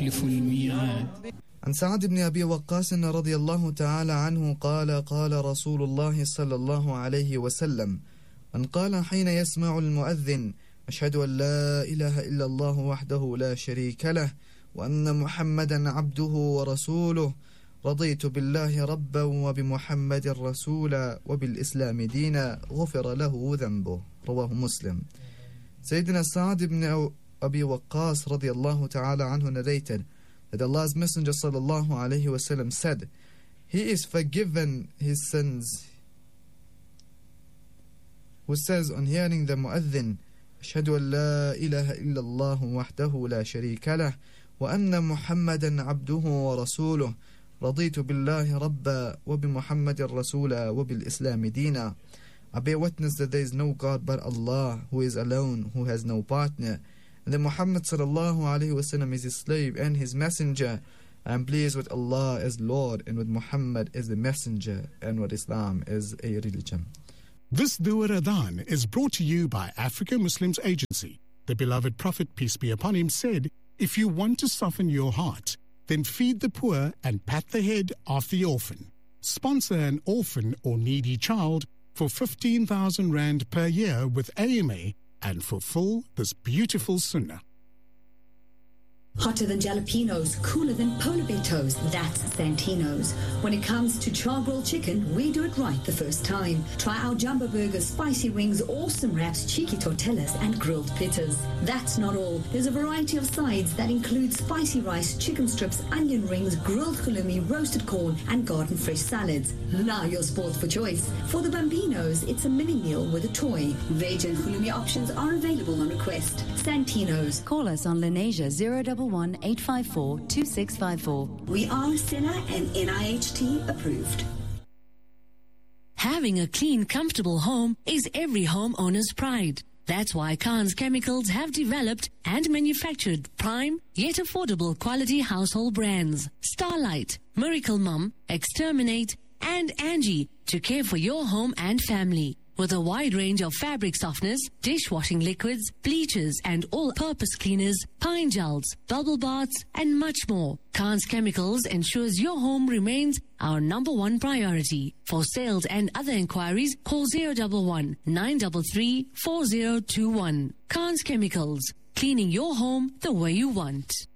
يخلف الميعاد. عن سعد بن أبي وقاص رضي الله تعالى عنه قال قال رسول الله صلى الله عليه وسلم: من قال حين يسمع المؤذن: أشهد أن لا إله إلا الله وحده لا شريك له وأن محمدا عبده ورسوله رضيت بالله ربا وبمحمد رسولا وبالإسلام دينا غفر له ذنبه. رواه مسلم. Sayyidina Sa'd ibn Abi Waqqas radiallahu ta'ala anhu narrated that Allah's Messenger sallallahu alayhi wasallam said, he is forgiven his sins who says on hearing the mu'adhin: أشهد أن لا إله إلا الله وحده لا شريك له وأن محمدا عبده ورسوله رضيت بالله ربا وبمحمد رسولا وبالإسلام دينا. I bear witness that there is no God but Allah, who is alone, who has no partner, and that Muhammad sallallahu alayhi wasallam is his slave and his messenger. I am pleased with Allah as Lord, and with Muhammad as the messenger, and with Islam as a religion. This Dhuhr Adhan is brought to you by Africa Muslims Agency. The beloved Prophet, peace be upon him, said, if you want to soften your heart, then feed the poor and pat the head of the orphan. Sponsor an orphan or needy child for 15,000 Rand per year with AMA and fulfill this beautiful sunnah. Hotter than jalapenos, cooler than polar bear toes, that's Santino's. When it comes to char-grilled chicken, we do it right the first time. Try our jumbo burgers, spicy wings, awesome wraps, cheeky tortillas, and grilled pittas. That's not all. There's a variety of sides that include spicy rice, chicken strips, onion rings, grilled halloumi, roasted corn, and garden fresh salads. Now your sport for choice. For the Bambinos, it's a mini meal with a toy. Veg and halloumi options are available on request. Santino's. Call us on Lenasia 011-854-2654. We are SINA and NIHT approved. Having a clean, comfortable home is every homeowner's pride. That's why Khan's Chemicals have developed and manufactured prime yet affordable quality household brands: Starlight, Miracle Mum, Exterminate, and Angie, to care for your home and family. With a wide range of fabric softeners, dishwashing liquids, bleachers, and all-purpose cleaners, pine gels, bubble baths, and much more, Khan's Chemicals ensures your home remains our #1 priority. For sales and other inquiries, call 011-933-4021. Khan's Chemicals, cleaning your home the way you want.